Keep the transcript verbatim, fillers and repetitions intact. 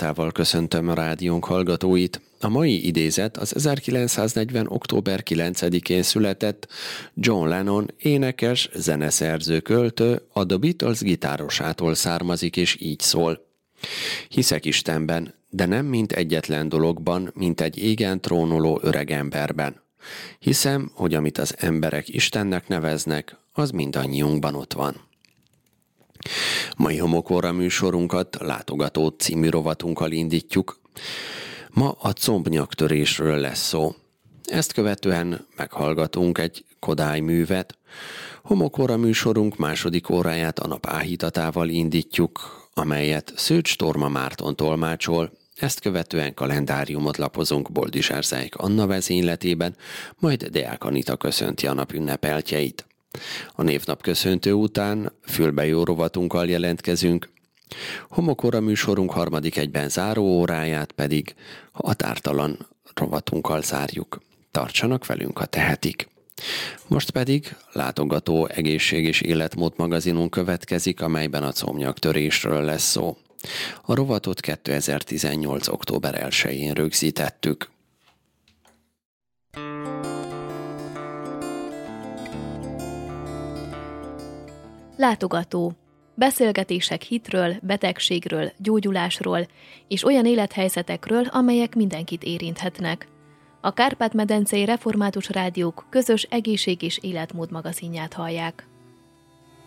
tiszteletával köszöntöm a rádiónk hallgatóit. A mai idézet az ezerkilencszáznegyven. október kilencedikén született John Lennon énekes, zeneszerző, költő, a The Beatles gitárosától származik, és így szól. Hiszek Istenben, de nem mint egyetlen dologban, mint egy égen trónoló öregemberben. Hiszem, hogy amit az emberek Istennek neveznek, az mindannyiunkban ott van. Mai Homokóra műsorunkat Látogató című rovatunkkal indítjuk. Ma a combnyaktörésről lesz szó. Ezt követően meghallgatunk egy Kodály művet. Homokóra műsorunk második óráját a nap áhítatával indítjuk, amelyet Szőcs Torma Márton tolmácsol. Ezt követően kalendáriumot lapozunk Boldizsár Zájk Anna vezényletében, majd Deák Anita köszönti a nap ünnepeltjeit. A névnap köszöntő után fülbejó rovatunkkal jelentkezünk. Homokóra műsorunk harmadik egyben záró óráját pedig határtalan rovatunkkal zárjuk. Tartsanak velünk, ha tehetik. Most pedig Látogató egészség és életmód magazinunk következik, amelyben a combnyaktörésről lesz szó. A rovatot kétezer-tizennyolc. október elsején rögzítettük. Látogató. Beszélgetések hitről, betegségről, gyógyulásról és olyan élethelyzetekről, amelyek mindenkit érinthetnek. A Kárpát-medencei Református Rádiók közös egészség és életmód magazinját hallják.